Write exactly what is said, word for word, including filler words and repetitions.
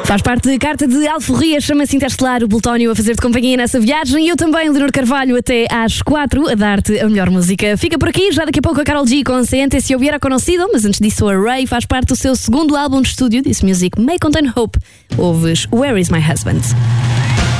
Faz parte da carta de Alforria, chama-se Interestelar, o Plutónio a fazer-te companhia nessa viagem e eu também, Leonor Carvalho, até às quatro a dar-te a melhor música. Fica por aqui, já daqui a pouco a Karol G com Siente Se Hubiera Conocido, mas antes disso a Ray faz parte do seu segundo álbum de estúdio, This Music May Contain Hope. Ouves Where Is My Husband?